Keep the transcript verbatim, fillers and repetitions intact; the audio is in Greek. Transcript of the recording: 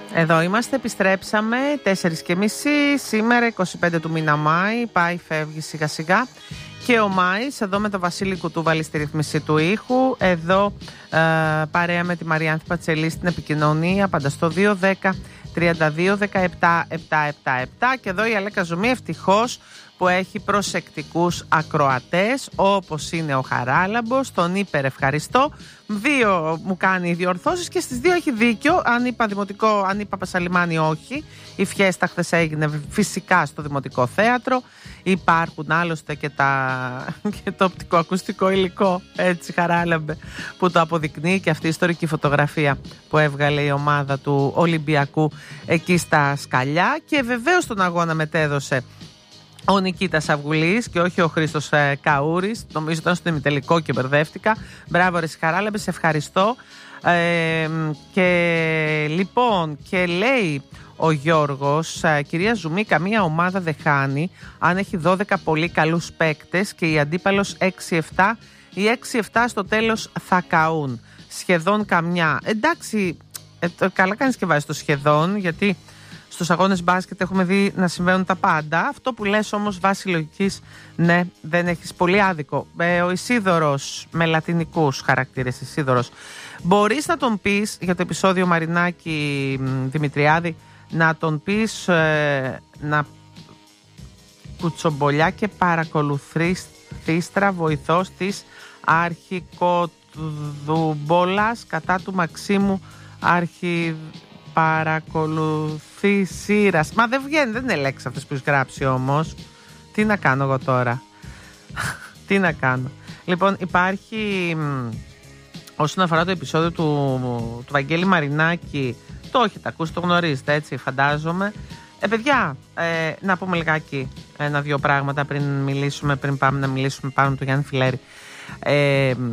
Εδώ είμαστε, επιστρέψαμε τέσσερις και μισή, σήμερα είκοσι πέντε του μήνα Μάη, πάει φεύγει σιγά σιγά και ο Μάης, εδώ με το Βασίλη Κουτούβαλη στη ρυθμίση του ήχου, εδώ ε, παρέα με τη Μαριάνθη Πατσελή στην επικοινωνία, πάντα στο δύο δέκα τριάντα δύο δεκαεπτά επτακόσια εβδομήντα επτά και εδώ η Αλέκα Ζουμί ευτυχώς που έχει προσεκτικούς ακροατές όπως είναι ο Χαράλαμπος, τον υπερευχαριστώ. Δύο μου κάνει διορθώσεις και στις δύο έχει δίκιο. Αν είπα δημοτικό, αν είπα Πασαλιμάνι, όχι. Η φιέστα χθες έγινε φυσικά στο Δημοτικό Θέατρο. Υπάρχουν άλλωστε και, τα... και το οπτικοακουστικό υλικό, έτσι Χαράλαμπε, που το αποδεικνύει και αυτή η ιστορική φωτογραφία που έβγαλε η ομάδα του Ολυμπιακού εκεί στα σκαλιά. Και βεβαίως τον αγώνα μετέδωσε ο Νικήτας Αυγουλής και όχι ο Χρήστος ε, Καούρης. Νομίζω ήταν στο ημιτελικό και μπερδεύτηκα. Μπράβο ρε Χαράλαμπε, σε ευχαριστώ. Ε, και λοιπόν, και λέει ο Γιώργος, ε, κυρία Ζουμί, καμία ομάδα δεν χάνει αν έχει δώδεκα πολύ καλούς παίκτες και η αντίπαλος έξι επτά. Οι έξι επτά στο τέλος θα καούν. Σχεδόν καμιά. Εντάξει, ε, καλά κάνεις και βάζεις το σχεδόν, γιατί στους αγώνες μπάσκετ έχουμε δει να συμβαίνουν τα πάντα. Αυτό που λες όμως βάσει λογικής, ναι, δεν έχεις πολύ άδικο. Ε, ο Ισίδωρος, με λατινικούς χαρακτήρες Ισίδωρος, μπορείς να τον πεις για το επεισόδιο Μαρινάκη Δημητριάδη, να τον πεις ε, να κουτσομπολιά και παρακολουθήστρα βοηθός της αρχικοδουμπόλας κατά του Μαξίμου αρχι... παρακολουθεί σύρας. Μα δεν βγαίνει, δεν είναι λέξη αυτές που έχει γράψει όμως. Τι να κάνω εγώ τώρα. Τι να κάνω. Λοιπόν, υπάρχει όσον αφορά το επεισόδιο του, του Βαγγέλη Μαρινάκη, το έχετε ακούσει, το γνωρίζετε, έτσι φαντάζομαι. Ε, παιδιά, ε, να πούμε λιγάκι ένα-δυο πράγματα πριν μιλήσουμε, πριν πάμε να μιλήσουμε πάνω με τον Γιάννη Φιλέρη. Ε,